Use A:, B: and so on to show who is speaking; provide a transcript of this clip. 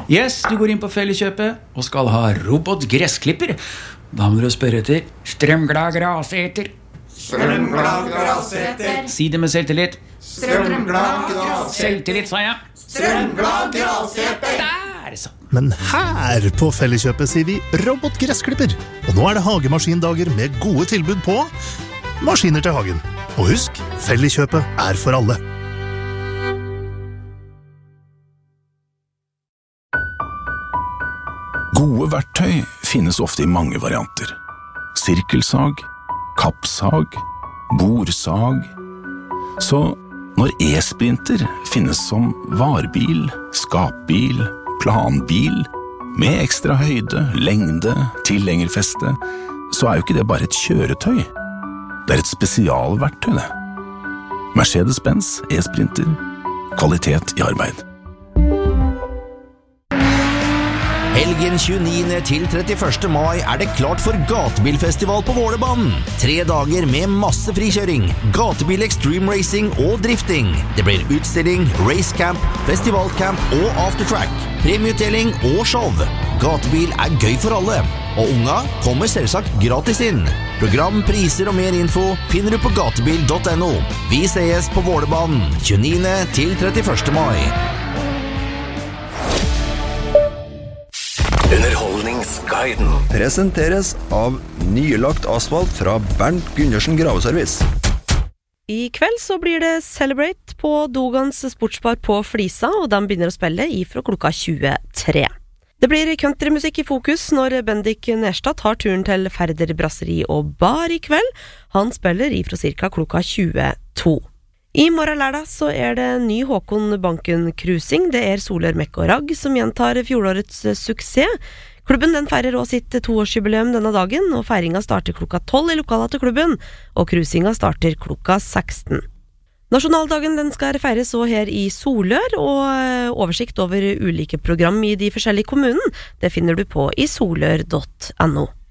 A: Yes, du går inn på Felleskjøpet og skal ha robotgressklipper. Da må du spørre etter strømglad graseter.
B: Strømglad graseter.
A: Si det med selvtillit.
B: Strømglad graseter.
A: Selvtillit, sa jeg.
B: Strømglad graseter.
A: Der, så.
C: Men her på Felleskjøpet sier vi robotgressklipper. Og nå er det hagemaskindager med gode tilbud på maskiner til hagen. Og husk, Felleskjøpet er for alle.
D: Gode verktøy finnes ofte i mange varianter. Sirkelsag, kappsag, bordsag. Så når e-sprinter finnes som varebil, skapbil, planbil, med ekstra høyde, lengde, tilhengerfeste, så er jo ikke det bare et kjøretøy. Det er et spesialverktøy, det. Mercedes-Benz e-sprinter. Kvalitet i arbeid.
E: Helgen 29. til 31. mai er det klart for gatebilfestival på Vålerbanen. 3 dager med masse frikjøring, gatebil extreme racing og drifting. Det blir utstilling, racecamp, festivalcamp og aftertrack, premieutdeling og show. Gatebil er gøy for alle, og unga kommer selvsagt gratis inn. Program, priser og mer info finner du på gatebil.no. Vi ses på Vålerbanen 29. til 31. mai.
F: Underholdningsguiden presenteres av nylagt asfalt fra Bernt Gundersen Graveservice.
G: I kveld så blir det Celebrate på Dogans sportsbar på Flisa, og de begynner å spille ifra klokka 23. Det blir countrymusikk i fokus når Bendik Nerstad tar turen til Færder Brasseri og Bar i kveld. Han spiller ifra cirka klokka 22. I morgen lørdag så er det ny Håkon Banken Cruising. Det er Solør Mekk og Ragg som gjentar fjorårets suksess. Klubben den feirer også sitt 2-årsjubileum denne dagen, og feiringa starter klokka 12 i lokalet til klubben, og cruisinga starter klokka 16. Nasjonaldagen den skal feires også her i Solør, og oversikt over ulike program i de forskjellige kommunene, det finner du på i solør.no.